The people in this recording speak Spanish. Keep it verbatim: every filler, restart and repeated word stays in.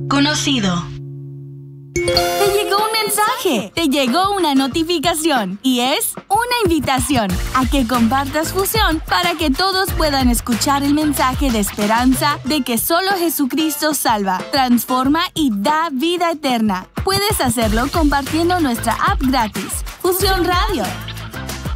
Conocido. ¡Te llegó un mensaje! ¡Te llegó una notificación! Y es una invitación a que compartas Fusión para que todos puedan escuchar el mensaje de esperanza de que solo Jesucristo salva, transforma y da vida eterna. Puedes hacerlo compartiendo nuestra app gratis, Fusión Radio.